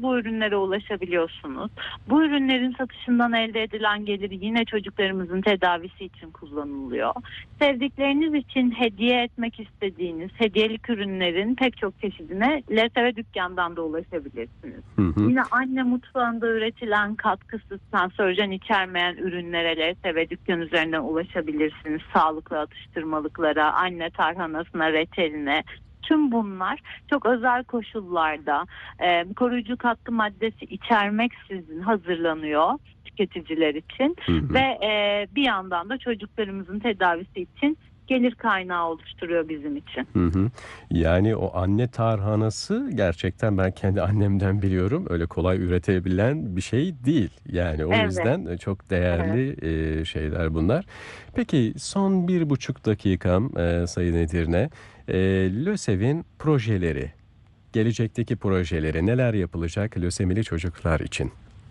bu ürünlere ulaşabiliyorsunuz. Bu ürünlerin satışından elde edilen gelir yine çocuklarımızın tedavisi için kullanılıyor. Sevdikleriniz için hediye etmek istediğiniz hediyelik ürünlerin pek çok çeşidine LSV dükkandan da ulaşabilirsiniz. Yine anne mutfağında üretilen katkısız kanserojen içermeyen ürünlere LSV dükkan üzerinden ulaşabilirsiniz. Sağlıklı atıştırmalıklara, anne tarhanasına, reçeline. Tüm bunlar çok özel koşullarda koruyucu katkı maddesi içermeksizin hazırlanıyor tüketiciler için ve bir yandan da çocuklarımızın tedavisi için gelir kaynağı oluşturuyor bizim için. Yani o anne tarhanası gerçekten ben kendi annemden biliyorum. Öyle kolay üretebilen bir şey değil. Yani o yüzden çok değerli şeyler bunlar. Peki son 1,5 dakikam Sayın Edirne. LÖSEV'in projeleri, gelecekteki projeleri neler yapılacak lösemili çocuklar için?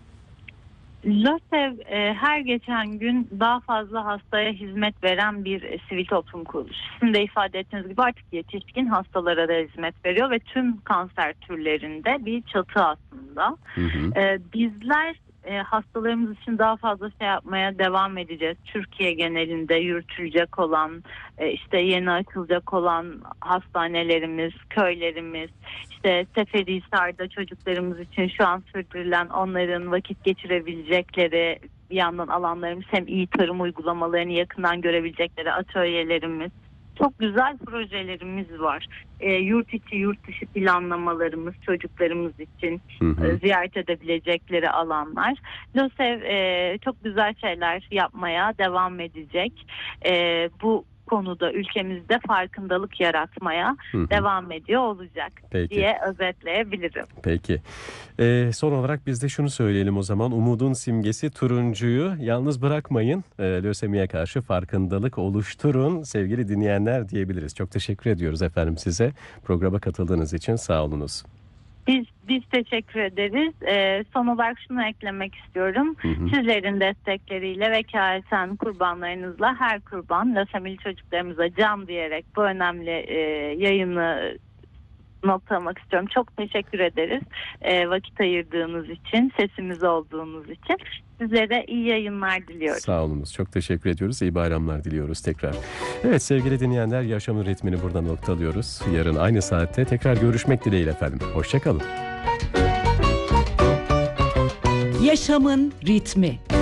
LÖSEV her geçen gün daha fazla hastaya hizmet veren bir sivil toplum kuruluşu. Sizin de ifade ettiğiniz gibi artık yetişkin hastalara da hizmet veriyor ve tüm kanser türlerinde bir çatı aslında. Bizler hastalarımız için daha fazla şey yapmaya devam edeceğiz. Türkiye genelinde yürütülecek olan, işte yeni açılacak olan hastanelerimiz, köylerimiz, işte Seferihisar'da çocuklarımız için şu an sürdürülen onların vakit geçirebilecekleri bir yandan alanlarımız, hem iyi tarım uygulamalarını yakından görebilecekleri atölyelerimiz. Çok güzel projelerimiz var. Yurt içi, yurt dışı planlamalarımız çocuklarımız için ziyaret edebilecekleri alanlar. LÖSEV çok güzel şeyler yapmaya devam edecek. Bu konuda ülkemizde farkındalık yaratmaya devam ediyor olacak diye özetleyebilirim. Peki. Son olarak biz de şunu söyleyelim o zaman. Umudun simgesi turuncuyu yalnız bırakmayın. Lösemiye karşı farkındalık oluşturun sevgili dinleyenler diyebiliriz. Çok teşekkür ediyoruz efendim size. Programa katıldığınız için sağ olunuz. Biz teşekkür ederiz. Son olarak şunu eklemek istiyorum. Sizlerin destekleriyle vekaleten kurbanlarınızla her kurban lösemili çocuklarımıza can diyerek bu önemli yayını noktalamak istiyorum. Çok teşekkür ederiz vakit ayırdığınız için, sesimiz olduğunuz için. Sizlere iyi yayınlar diliyoruz. Sağ olunuz. Çok teşekkür ediyoruz. İyi bayramlar diliyoruz tekrar. Evet sevgili dinleyenler, yaşamın ritmini burada noktalıyoruz. Yarın aynı saatte tekrar görüşmek dileğiyle efendim. Hoşça kalın. Yaşamın ritmi.